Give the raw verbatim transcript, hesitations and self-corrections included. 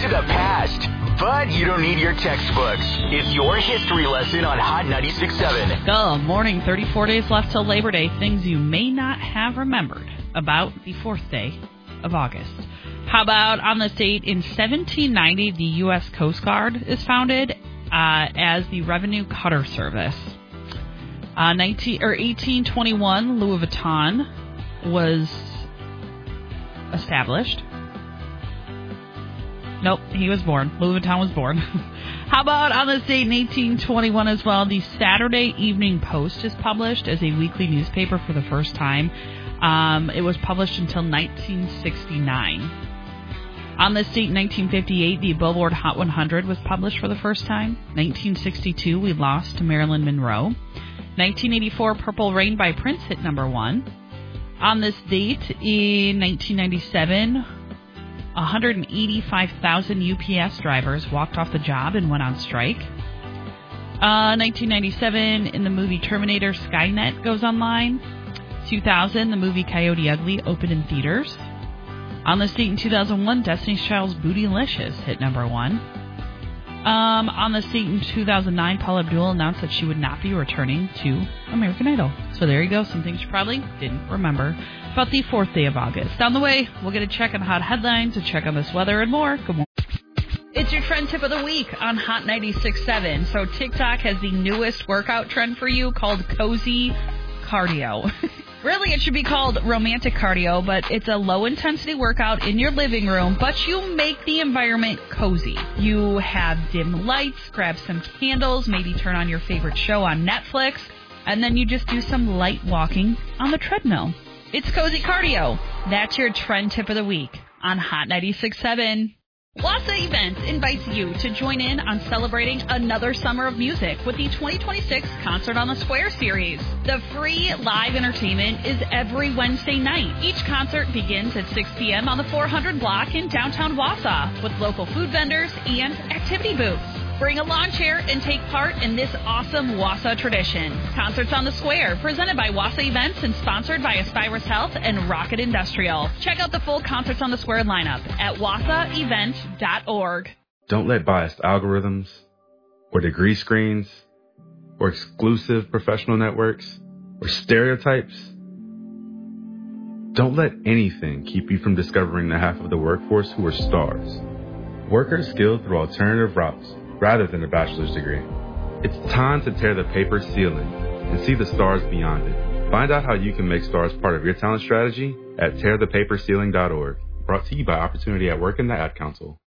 to the past, but you don't need your textbooks. It's your history lesson on Hot ninety-six point seven. Good morning. thirty-four days left till Labor Day. Things you may not have remembered about the fourth day of August. How about on this date in seventeen ninety, the U S Coast Guard is founded uh, as the Revenue Cutter Service. Uh, nineteen or eighteen twenty-one, Louis Vuitton was established. Nope, he was born. Louis Vuitton was born. How about on this date in eighteen twenty-one as well, the Saturday Evening Post is published as a weekly newspaper for the first time. Um, it was published until nineteen sixty-nine. On this date in nineteen fifty-eight, the Billboard Hot one hundred was published for the first time. nineteen sixty-two, we lost to Marilyn Monroe. nineteen eighty-four, Purple Rain by Prince hit number one. On this date in nineteen ninety-seven, one hundred eighty-five thousand U P S drivers walked off the job and went on strike. Uh, nineteen ninety-seven, in the movie Terminator, Skynet goes online. two thousand, the movie Coyote Ugly opened in theaters. On this date in two thousand one, Destiny's Child's Bootylicious hit number one. Um, on this date in two thousand nine, Paula Abdul announced that she would not be returning to American Idol. So there you go, some things you probably didn't remember about the fourth day of August. Down the way, we'll get a check on hot headlines, a check on this weather, and more. Good morning. It's your trend tip of the week on Hot ninety-six point seven. So TikTok has the newest workout trend for you called Cozy Cardio. Really, it should be called romantic cardio, but it's a low-intensity workout in your living room, but you make the environment cozy. You have dim lights, grab some candles, maybe turn on your favorite show on Netflix, and then you just do some light walking on the treadmill. It's Cozy Cardio. That's your trend tip of the week on Hot ninety-six point seven. Wassa Events invites you to join in on celebrating another summer of music with the twenty twenty-six Concert on the Square series. The free live entertainment is every Wednesday night. Each concert begins at six p.m. on the four hundred block in downtown Wausau with local food vendors and activity booths. Bring a lawn chair and take part in this awesome Wausau tradition. Concerts on the Square, presented by Wassa Events and sponsored by Aspirus Health and Rocket Industrial. Check out the full Concerts on the Square lineup at wassa event dot org. Don't let biased algorithms or degree screens or exclusive professional networks or stereotypes, don't let anything keep you from discovering the half of the workforce who are stars. Workers skilled through alternative routes rather than a bachelor's degree. It's time to tear the paper ceiling and see the stars beyond it. Find out how you can make stars part of your talent strategy at tear the paper ceiling dot org. Brought to you by Opportunity at Work and the Ad Council.